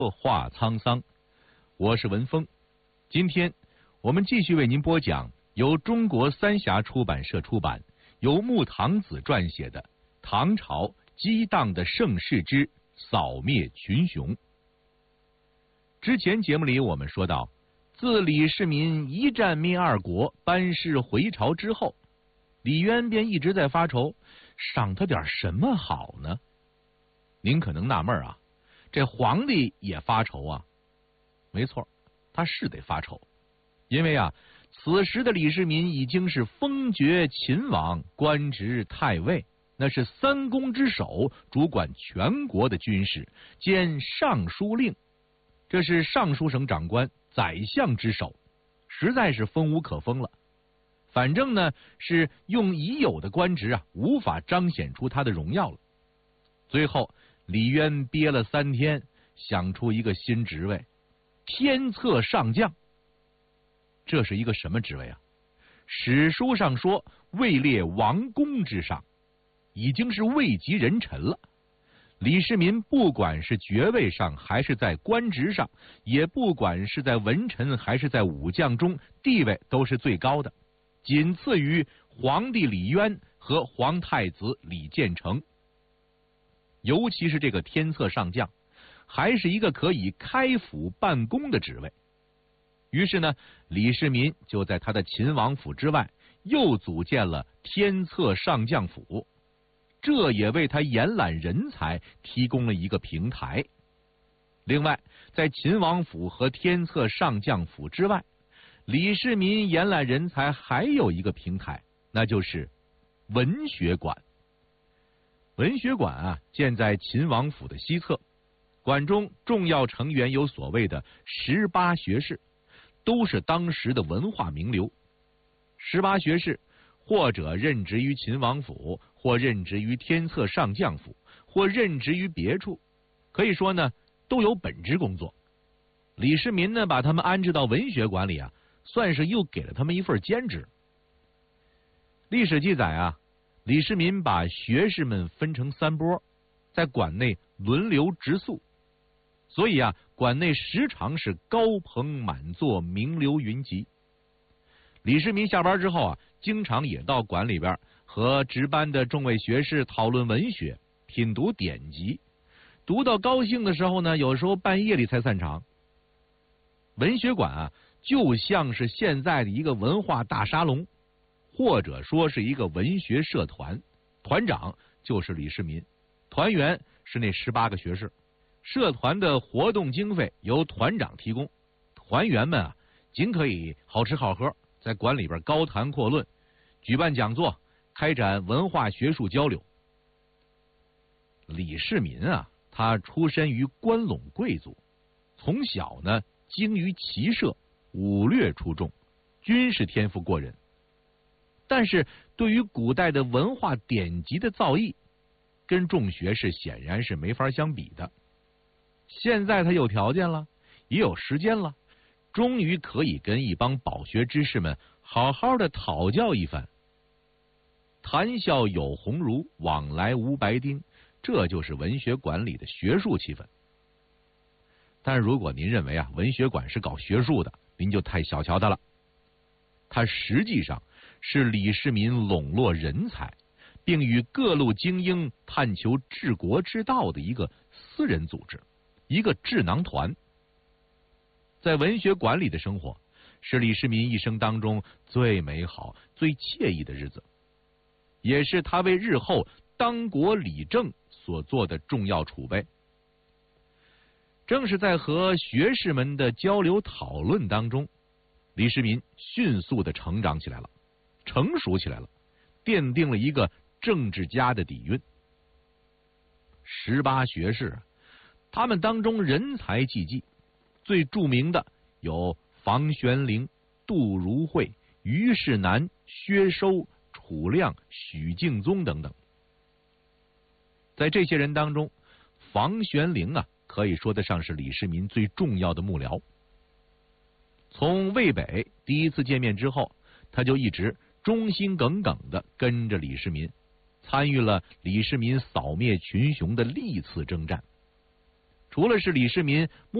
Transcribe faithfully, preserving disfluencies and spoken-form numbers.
话沧桑，我是文峰。今天我们继续为您播讲由中国三峡出版社出版、由穆唐子撰写的《唐朝激荡的盛世之扫灭群雄》。之前节目里我们说到，自李世民一战灭二国、班师回朝之后，李渊便一直在发愁，赏他点什么好呢？您可能纳闷啊，这皇帝也发愁啊。没错，他是得发愁，因为啊，此时的李世民已经是封爵秦王，官职太尉，那是三公之首，主管全国的军事，兼尚书令，这是尚书省长官，宰相之首，实在是封无可封了。反正呢，是用已有的官职啊，无法彰显出他的荣耀了。最后，李渊憋了三天，想出一个新职位——天策上将。这是一个什么职位啊？史书上说，位列王公之上，已经是位极人臣了。李世民不管是爵位上，还是在官职上，也不管是在文臣还是在武将中，地位都是最高的，仅次于皇帝李渊和皇太子李建成。尤其是这个天策上将，还是一个可以开府办公的职位。于是呢，李世民就在他的秦王府之外又组建了天策上将府，这也为他延揽人才提供了一个平台。另外，在秦王府和天策上将府之外，李世民延揽人才还有一个平台，那就是文学馆。文学馆啊，建在秦王府的西侧，馆中重要成员有所谓的十八学士，都是当时的文化名流。十八学士或者任职于秦王府，或任职于天策上将府，或任职于别处，可以说呢，都有本职工作。李世民呢，把他们安置到文学馆里啊，算是又给了他们一份兼职。历史记载啊，李世民把学士们分成三波，在馆内轮流植宿，所以啊，馆内时常是高朋满座，名流云集。李世民下班之后啊，经常也到馆里边和值班的众位学士讨论文学，品读典籍，读到高兴的时候呢，有时候半夜里才散场。文学馆啊，就像是现在的一个文化大沙龙，或者说是一个文学社团，团长就是李世民，团员是那十八个学士，社团的活动经费由团长提供，团员们啊，仅可以好吃好喝，在馆里边高谈阔论，举办讲座，开展文化学术交流。李世民啊，他出身于关陇贵族，从小呢精于骑射，武略出众，军事天赋过人。但是对于古代的文化典籍的造诣，跟众学士显然是没法相比的。现在他有条件了，也有时间了，终于可以跟一帮饱学之士们好好的讨教一番。谈笑有鸿儒，往来无白丁，这就是文学馆里的学术气氛。但如果您认为啊，文学馆是搞学术的，您就太小瞧它了。它实际上是李世民笼络人才，并与各路精英探求治国之道的一个私人组织，一个智囊团。在文学馆里的生活，是李世民一生当中最美好、最惬意的日子，也是他为日后当国理政所做的重要储备。正是在和学士们的交流讨论当中，李世民迅速的成长起来了，成熟起来了，奠定了一个政治家的底蕴。十八学士，他们当中人才济济，最著名的有房玄龄、杜如晦、虞世南、薛收、楚亮、许敬宗等等。在这些人当中，房玄龄啊，可以说得上是李世民最重要的幕僚。从渭北第一次见面之后，他就一直忠心耿耿地跟着李世民，参与了李世民扫灭群雄的历次征战。 除了是李世民